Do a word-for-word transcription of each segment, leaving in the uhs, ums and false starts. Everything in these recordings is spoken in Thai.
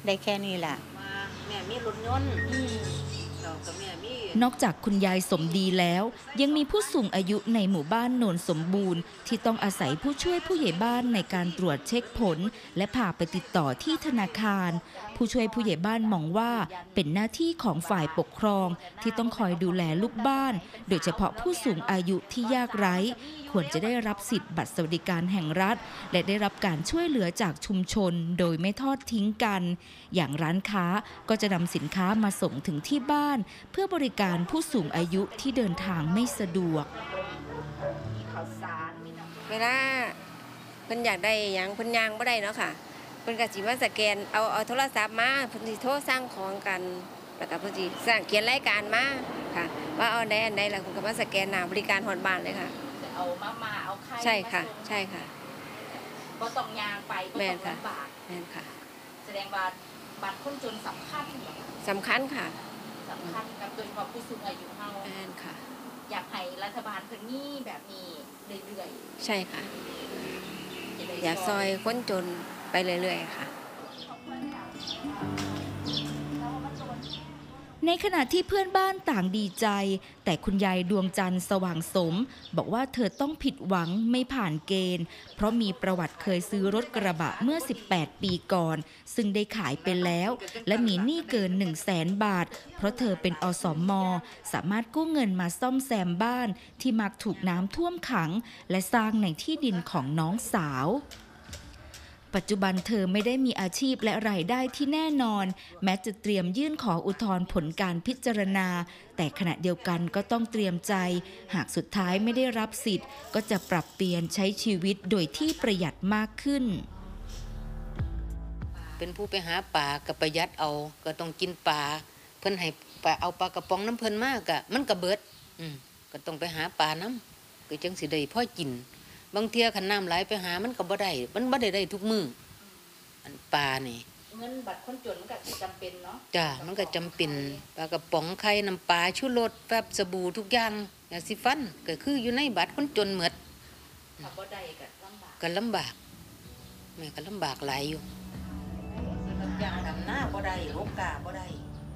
ได้แค่นี้แหละแม่มีรถยนต์นอกจากคุณยายสมดีแล้วยังมีผู้สูงอายุในหมู่บ้านโนนสมบูรณ์ที่ต้องอาศัยผู้ช่วยผู้ใหญ่บ้านในการตรวจเช็คผลและพาไปติดต่อที่ธนาคารผู้ช่วยผู้ใหญ่บ้านมองว่าเป็นหน้าที่ของฝ่ายปกครองที่ต้องคอยดูแลลูกบ้านโดยเฉพาะผู้สูงอายุที่ยากไร้ควรจะได้รับสิทธิ์บัตรสวัสดิการแห่งรัฐและได้รับการช่วยเหลือจากชุมชนโดยไม่ทอดทิ้งกันอย่างร้านค้าก็จะนำสินค้ามาส่งถึงที่บ้านเพื่อบริการผู้สูงอายุที่เดินทางไม่สะดวกเวลาเพิ่นอยากได้หยังเพิ่นย่างบ่ได้เนาะค่ะเพิ่นก็สิมาสแกนเอาเอาโทรศัพท์มาเพิ่นสิโทรสั่งของกันแล้วก็เพิ่นสิสั่งเขียนรายการมาค่ะว่าเอาได้อันใดแล้วเพิ่นก็มาสแกนหน้าบริการฮอดบ้านเลยค่ะเอามามาเอาไข่ใช่ค่ะใช่ค่ะบ่ต้องย่างไปบ่ต้องลำบากแม่นค่ะแสดงว่าบัตรคนจนสำคัญสำคัญค่ะสำคัญกับโดยเฉพาะผู้สูงอายุเฮาแม่นค่ะอยากให้รัฐบาลเพิ่นมีแบบนี้เรื่อยๆใช่ค่ะอยากซอยคนจนไปเรื่อยๆค่ะในขณะที่เพื่อนบ้านต่างดีใจแต่คุณยายดวงจันทร์สว่างสมบอกว่าเธอต้องผิดหวังไม่ผ่านเกณฑ์เพราะมีประวัติเคยซื้อรถกระบะเมื่อสิบแปดปีก่อนซึ่งได้ขายไปแล้วและมีหนี้เกิน หนึ่งแสน บาทเพราะเธอเป็นอสม.สามารถกู้เงินมาซ่อมแซมบ้านที่มักถูกน้ำท่วมขังและสร้างในที่ดินของน้องสาวปัจจุบันเธอไม่ได้มีอาชีพและรายได้ที่แน่นอนแม้จะเตรียมยื่นขออุทธรณ์ผลการพิจารณาแต่ขณะเดียวกันก็ต้องเตรียมใจหากสุดท้ายไม่ได้รับสิทธิ์ก็จะปรับเปลี่ยนใช้ชีวิตโดยที่ประหยัดมากขึ้นเป็นผู้ไปหาปลากับประหยัดเอาก็ต้องกินปลาเพิ่นให้ปลาเอาปลากระป๋องน้ำเพิ่นมากอะมันก็เบิดอืมก็ต้องไปหาปลาน้ำก็จังสิได้พอกินบางเที่ยขันน้ำไหลไปหามันก็บ่ได้มันบ่ได้ได้ทุกมื้ออันปลานี่เงินบัตรคนจนมันก็จำเป็นเนาะจ้ะมันก็จำเป็นปลากระป๋องไข่น้ำปลาชูรสแป๊บสบู่ทุกอย่างยาสีฟันก็คืออยู่ในบัตรคนจนหมดถ้าบ่ได้ก็ลำบากก็ลำบากแม่ก็ลำบากหลายอยู่ยางดำหน้าบ่ได้โอกาบ่ได้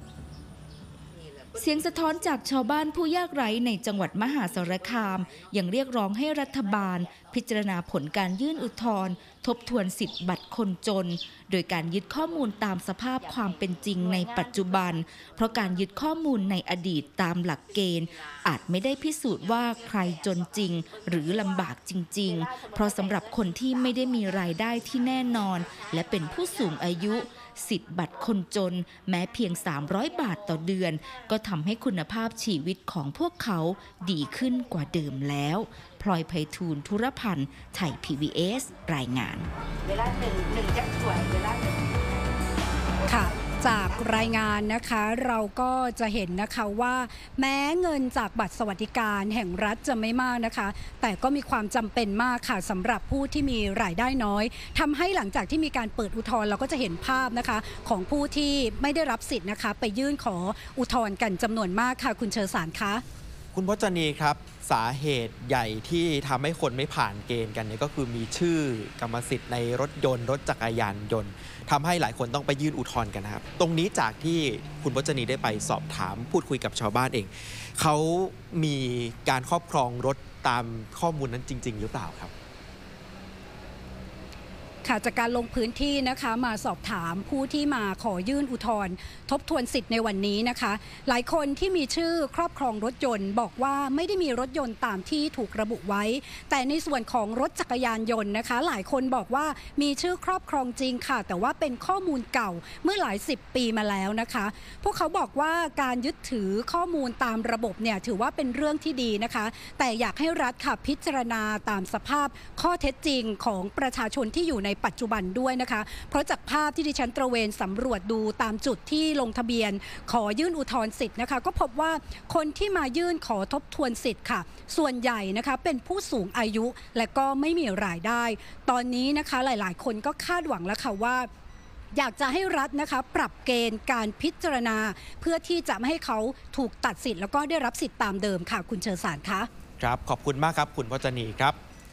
เสียงสะท้อนจากชาวบ้านผู้ยากไร้ในจังหวัดมหาสารคามยังเรียกร้องให้รัฐบาลพิจารณาผลการยื่นอุทธรณ์ทบทวนสิทธิบัตรคนจนโดยการยึดข้อมูลตามสภาพความเป็นจริงในปัจจุบันเพราะการยึดข้อมูลในอดีตตามหลักเกณฑ์อาจไม่ได้พิสูจน์ว่าใครจนจริงหรือลำบากจริงๆเพราะสำหรับคนที่ไม่ได้มีรายได้ที่แน่นอนและเป็นผู้สูงอายุสิทธิ์บัตรคนจนแม้เพียงสามร้อยบาทต่อเดือนก็ทำให้คุณภาพชีวิตของพวกเขาดีขึ้นกว่าเดิมแล้วพลอยไพฑูรย์ธุรพันธ์ไทย พี บี เอส รายงานเวลาหนึ่งหนึ่งจักสวยเวลาหนึ่งค่ะจากรายงานนะคะเราก็จะเห็นนะคะว่าแม้เงินจากบัตรสวัสดิการแห่งรัฐจะไม่มากนะคะแต่ก็มีความจำเป็นมากค่ะสำหรับผู้ที่มีรายได้น้อยทำให้หลังจากที่มีการเปิดอุทธรณ์เราก็จะเห็นภาพนะคะของผู้ที่ไม่ได้รับสิทธิ์นะคะไปยื่นขออุทธรณ์กันจำนวนมากค่ะคุณเชอสารคะคุณพจนีครับสาเหตุใหญ่ที่ทำให้คนไม่ผ่านเกณฑ์กันเนี่ยก็คือมีชื่อกรรมสิทธิ์ในรถยนต์รถจักรยานยนต์ทำให้หลายคนต้องไปยื่นอุทธรณ์กันนะครับตรงนี้จากที่คุณพจนีได้ไปสอบถามพูดคุยกับชาวบ้านเองเขามีการครอบครองรถตามข้อมูลนั้นจริงๆหรือเปล่าครับค่ะจากการลงพื้นที่นะคะมาสอบถามผู้ที่มาขอยื่นอุทธรณ์ทบทวนสิทธิ์ในวันนี้นะคะหลายคนที่มีชื่อครอบครองรถยนต์บอกว่าไม่ได้มีรถยนต์ตามที่ถูกระบุไว้แต่ในส่วนของรถจักรยานยนต์นะคะหลายคนบอกว่ามีชื่อครอบครองจริงค่ะแต่ว่าเป็นข้อมูลเก่าเมื่อหลายสิบปีมาแล้วนะคะพวกเขาบอกว่าการยึดถือข้อมูลตามระบบเนี่ยถือว่าเป็นเรื่องที่ดีนะคะแต่อยากให้รัฐค่ะพิจารณาตามสภาพข้อเท็จจริงของประชาชนที่อยู่ในปัจจุบันด้วยนะคะเพราะจากภาพที่ดิฉันตระเวนสำรวจดูตามจุดที่ลงทะเบียนขอยื่นอุทธรณ์สิทธิ์นะคะก็พบว่าคนที่มายื่นขอทบทวนสิทธิ์ค่ะส่วนใหญ่นะคะเป็นผู้สูงอายุและก็ไม่มีรายได้ตอนนี้นะคะหลายๆคนก็คาดหวังแล้วค่ะว่าอยากจะให้รัฐนะคะปรับเกณฑ์การพิจารณาเพื่อที่จะไม่ให้เขาถูกตัดสิทธิ์แล้วก็ได้รับสิทธิ์ตามเดิมค่ะคุณเชอสารคะครับขอบคุณมากครับคุณพจนีครับ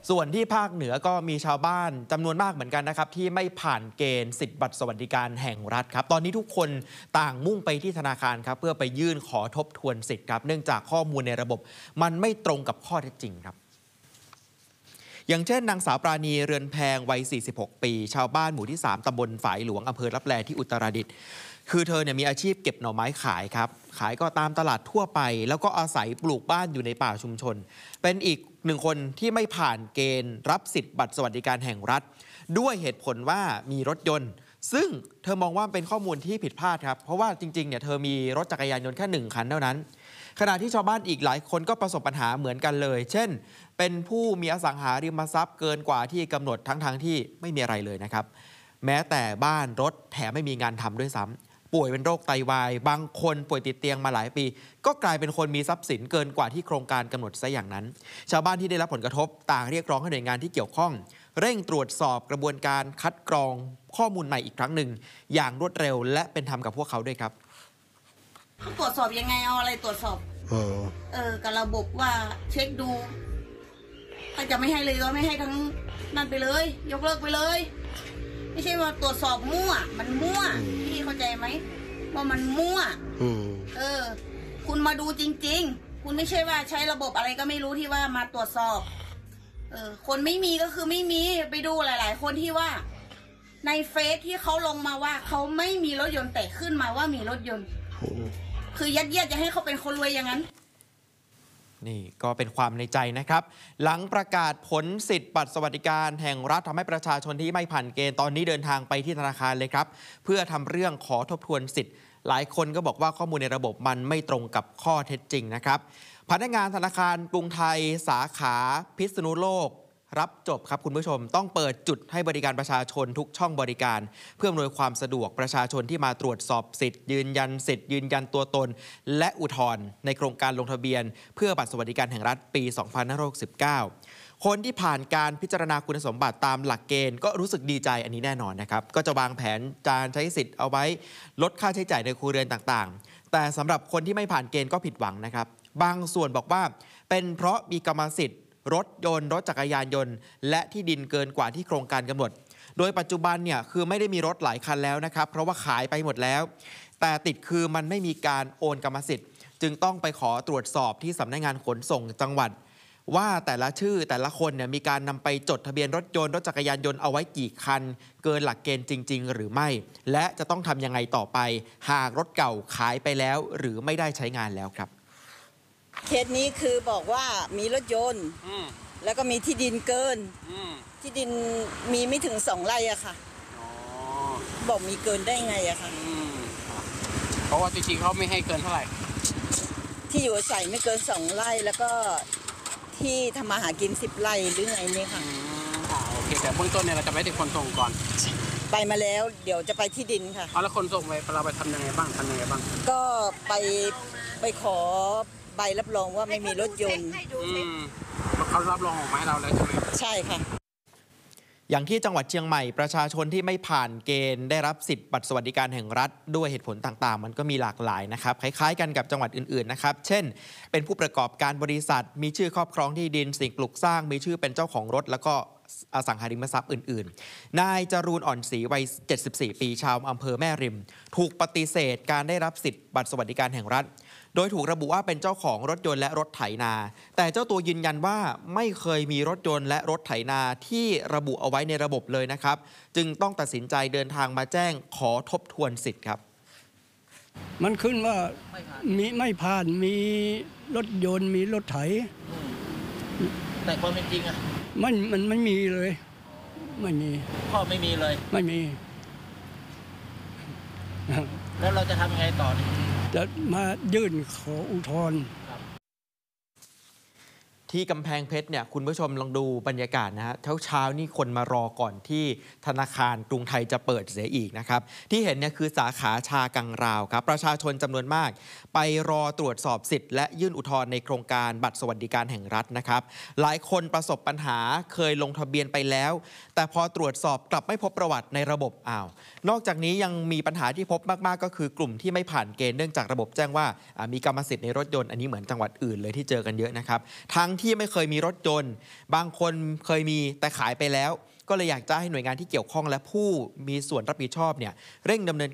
ส่วนที่ภาคเหนือก็มีชาวบ้านจำนวนมากเหมือนกันนะครับที่ไม่ผ่านเกณฑ์สิทธิบัตรสวัสดิการแห่งรัฐครับตอนนี้ทุกคนต่างมุ่งไปที่ธนาคารครับเพื่อไปยื่นขอทบทวนสิทธิ์ครับเนื่องจากข้อมูลในระบบมันไม่ตรงกับข้อเท็จจริงครับอย่างเช่นนางสาวปราณีเรือนแพงวัยสี่สิบหกปีชาวบ้านหมู่ที่สามตำบลฝายหลวงอำเภอลับแลที่อุตรดิตถ์คือเธอเนี่ยมีอาชีพเก็บหน่อไม้ขายครับขายก็ตามตลาดทั่วไปแล้วก็อาศัยปลูกบ้านอยู่ในป่าชุมชนเป็นอีกหนึ่งคนที่ไม่ผ่านเกณฑ์รับสิทธิ์บัตรสวัสดิการแห่งรัฐด้วยเหตุผลว่ามีรถยนต์ซึ่งเธอมองว่าเป็นข้อมูลที่ผิดพลาดครับเพราะว่าจริงๆเนี่ยเธอมีรถจักรยานยนต์แค่หนึ่งคันเท่านั้นขณะที่ชาวบ้านอีกหลายคนก็ประสบปัญหาเหมือนกันเลยเช่นเป็นผู้มีอสังหาริมทรัพย์เกินกว่าที่กำหนดทั้งๆ ท, ที่ไม่มีอะไรเลยนะครับแม้แต่บ้านรถแถมไม่มีงานทำด้วยซ้ำป่วยเป็นโรคไตวายบางคนป่วยติดเตียงมาหลายปีก็กลายเป็นคนมีทรัพย์สินเกินกว่าที่โครงการกำหนดซะอย่างนั้นชาวบ้านที่ได้รับผลกระทบต่างเรียกร้องให้หน่วยงานที่เกี่ยวข้องเร่งตรวจสอบกระบวนการคัดกรองข้อมูลใหม่อีกครั้งหนึ่งอย่างรวดเร็วและเป็นธรรมกับพวกเขาด้วยครับตรวจสอบยังไงเอาอะไรตรวจสอบเออเออกับระบบว่าเช็คดูถ้าจะไม่ให้เลยก็ไม่ให้ทั้งนั่นไปเลยยกเลิกไปเลยไม่ใช่ว่าตรวจสอบมั่วมันมั่วพี่เข้าใจไหมว่ามันมั่วเออคุณมาดูจริงๆคุณไม่ใช่ว่าใช้ระบบอะไรก็ไม่รู้ที่ว่ามาตรวจสอบเออคนไม่มีก็คือไม่มีไปดูหลายๆคนที่ว่าในเฟซที่เขาลงมาว่าเขาไม่มีรถยนต์แต่ขึ้นมาว่ามีรถยนต์คือยัดเยียดจะให้เขาเป็นคนรวยอย่างนั้นนี่ก็เป็นความในใจนะครับหลังประกาศผลสิทธิ์บัตรสวัสดิการแห่งรัฐทำให้ประชาชนที่ไม่ผ่านเกณฑ์ตอนนี้เดินทางไปที่ธนาคารเลยครับเพื่อทำเรื่องขอทบทวนสิทธิ์หลายคนก็บอกว่าข้อมูลในระบบมันไม่ตรงกับข้อเท็จจริงนะครับพนักงานธนาคารกรุงไทยสาขาพิษณุโลกรับจบครับคุณผู้ชมต้องเปิดจุดให้บริการประชาชนทุกช่องบริการเพื่ออำนวยความสะดวกประชาชนที่มาตรวจสอบสิทธิ์ยืนยันสิทธิ์ยืนยันตัวตนและอุทธรณ์ในโครงการลงทะเบียนเพื่อบัตรสวัสดิการแห่งรัฐปี สองพันห้าร้อยหกสิบเก้า คนที่ผ่านการพิจารณาคุณสมบัติตามหลักเกณฑ์ก็รู้สึกดีใจอันนี้แน่นอนนะครับก็จะวางแผนการใช้สิทธิ์เอาไว้ลดค่าใช้จ่ายในครัวเรือนต่างๆแต่สำหรับคนที่ไม่ผ่านเกณฑ์ก็ผิดหวังนะครับบางส่วนบอกว่าเป็นเพราะมีกรรมสิทธิ์รถยนต์รถจักรยานยนต์และที่ดินเกินกว่าที่โครงการกำหนดโดยปัจจุบันเนี่ยคือไม่ได้มีรถหลายคันแล้วนะครับเพราะว่าขายไปหมดแล้วแต่ติดคือมันไม่มีการโอนกรรมสิทธิ์จึงต้องไปขอตรวจสอบที่สำนักงานขนส่งจังหวัดว่าแต่ละชื่อแต่ละคนเนี่ยมีการนำไปจดทะเบียนรถยนต์รถจักรยานยนต์เอาไว้กี่คันเกินหลักเกณฑ์จริงๆหรือไม่และจะต้องทำยังไงต่อไปหากรถเก่าขายไปแล้วหรือไม่ได้ใช้งานแล้วครับเคสนี้คือบอกว่ามีรถยนต์แล้วก็มีที่ดินเกินที่ดินมีไม่ถึงสองไร่อะค่ะบอกมีเกินได้ไงอะค่ะเพราะว่าจริงๆเขาไม่ให้เกินเท่าไหร่ที่อยู่อาศัยไม่เกินสองไร่แล้วก็ที่ทำมาหากินสิบไร่หรือไงเนี่ยค่ะอ่าโอเคแต่เบื้องต้นเนี่ยเราจะไปที่คนส่งก่อนไปมาแล้วเดี๋ยวจะไปที่ดินค่ะเอาแล้วคนส่งไปเราไปทำยังไงบ้างทำยังไงบ้างก็ไปไปขอใบรับรองว่าไม่มีรถยนต์เขารับรองออกมาให้เราแล้วใช่ไหมใช่ค่ะอย่างที่จังหวัดเชียงใหม่ประชาชนที่ไม่ผ่านเกณฑ์ได้รับสิทธิ์บัตรสวัสดิการแห่งรัฐด้วยเหตุผลต่างๆมันก็มีหลากหลายนะครับคล้ายๆกันกับจังหวัดอื่นๆนะครับเช่นเป็นผู้ประกอบการบริษัทมีชื่อครอบครองที่ดินสิ่งปลูกสร้างมีชื่อเป็นเจ้าของรถแล้วก็อสังหาริมทรัพย์อื่นๆนายจรูนอ่อนศรีวัยเจ็ดสิบสี่ปีชาวอำเภอแม่ริมถูกปฏิเสธการได้รับสิทธิ์บัตรสวัสดิการแห่งรัฐโดยถูกระบุว่าเป็นเจ้าของรถยนต์และรถไถนาแต่เจ้าตัวยืนยันว่าไม่เคยมีรถยนต์และรถไถนาที่ระบุเอาไว้ในระบบเลยนะครับจึงต้องตัดสินใจเดินทางมาแจ้งขอทบทวนสิทธิ์ครับมันขึ้นว่ามีไม่ผ่านมีรถยนต์มีรถไถแต่ความเป็นจริงอะมันมันไม่มีเลยไม่มีพ่อไม่มีเลยไม่มีแล้วเราจะทำยังไงต่อจะมายื่นขออุทธรณ์ที่กำแพงเพชรเนี่ยคุณผู้ชมลองดูบรรยากาศนะฮะเช้าเช้านี่คนมารอก่อนที่ธนาคารกรุงไทยจะเปิดเสียอีกนะครับที่เห็นเนี่ยคือสาขาชากังราวครับประชาชนจำนวนมากไปรอตรวจสอบสิทธิ์และยื่นอุทธรณ์ในโครงการบัตรสวัสดิการแห่งรัฐนะครับหลายคนประสบปัญหาเคยลงทะเบียนไปแล้วแต่พอตรวจสอบกลับไม่พบประวัติในระบบอ้าวนอกจากนี้ยังมีปัญหาที่พบมากๆก็คือกลุ่มที่ไม่ผ่านเกณฑ์เนื่องจากระบบแจ้งว่ามีกรรมสิทธิ์ในรถยนต์อันนี้เหมือนจังหวัดอื่นเลยที่เจอกันเยอะนะครับทั้งที่ไม่เคยมีรถยนต์บางคนเคยมีแต่ขายไปแล้วก็เลยอยากจะให้หน่วยงานที่เกี่ยวข้องและผู้มีส่วนรับผิดชอบเนี่ยเร่งดำเนิน